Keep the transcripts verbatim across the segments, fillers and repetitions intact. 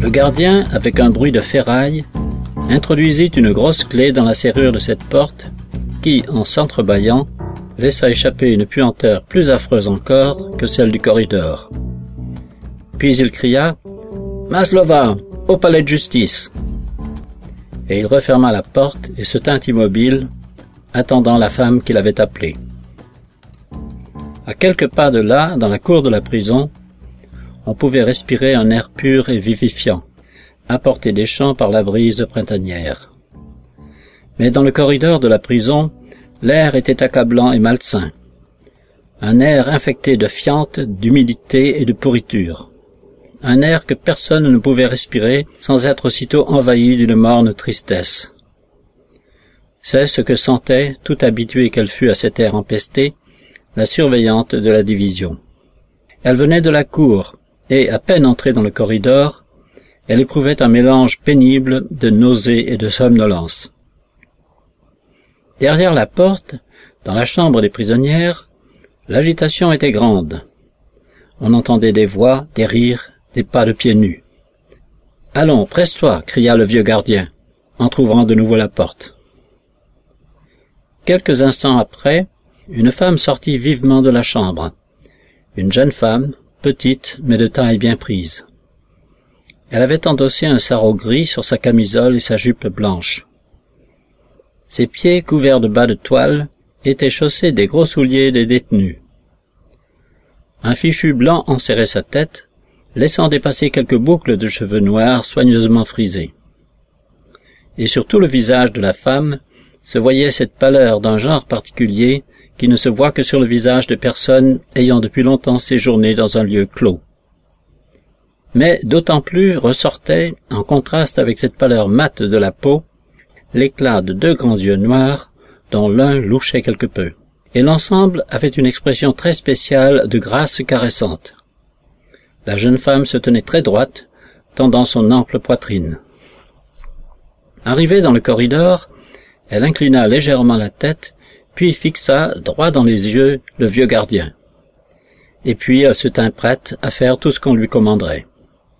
Le gardien, avec un bruit de ferraille, introduisit une grosse clé dans la serrure de cette porte qui, en s'entrebâillant, laissa échapper une puanteur plus affreuse encore que celle du corridor. Puis il cria « Maslova, au palais de justice !» Et il referma la porte et se tint immobile, attendant la femme qu'il avait appelée. À quelques pas de là, dans la cour de la prison, on pouvait respirer un air pur et vivifiant, apporté des champs par la brise printanière. Mais dans le corridor de la prison, l'air était accablant et malsain. Un air infecté de fiente, d'humidité et de pourriture. Un air que personne ne pouvait respirer sans être aussitôt envahi d'une morne tristesse. C'est ce que sentait, tout habituée qu'elle fût à cet air empesté, la surveillante de la division. Elle venait de la cour, et, à peine entrée dans le corridor, elle éprouvait un mélange pénible de nausée et de somnolence. Derrière la porte, dans la chambre des prisonnières, l'agitation était grande. On entendait des voix, des rires, des pas de pieds nus. « Allons, presse-toi » cria le vieux gardien, entr'ouvrant de nouveau la porte. Quelques instants après, une femme sortit vivement de la chambre. Une jeune femme, petite, mais de taille bien prise. Elle avait endossé un sarrau gris sur sa camisole et sa jupe blanche. Ses pieds, couverts de bas de toile, étaient chaussés des gros souliers des détenus. Un fichu blanc enserrait sa tête, laissant dépasser quelques boucles de cheveux noirs soigneusement frisés. Et sur tout le visage de la femme se voyait cette pâleur d'un genre particulier qui ne se voit que sur le visage de personnes ayant depuis longtemps séjourné dans un lieu clos. Mais d'autant plus ressortait, en contraste avec cette pâleur mate de la peau, l'éclat de deux grands yeux noirs, dont l'un louchait quelque peu, et l'ensemble avait une expression très spéciale de grâce caressante. La jeune femme se tenait très droite, tendant son ample poitrine. Arrivée dans le corridor, elle inclina légèrement la tête, puis fixa droit dans les yeux le vieux gardien. Et puis elle se tint prête à faire tout ce qu'on lui commanderait.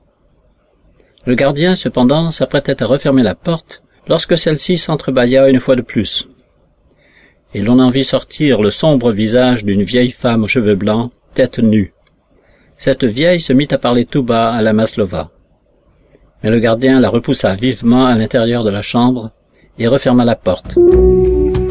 Le gardien, cependant, s'apprêtait à refermer la porte lorsque celle-ci s'entrebâilla une fois de plus. Et l'on en vit sortir le sombre visage d'une vieille femme aux cheveux blancs, tête nue. Cette vieille se mit à parler tout bas à la Maslova. Mais le gardien la repoussa vivement à l'intérieur de la chambre et referma la porte.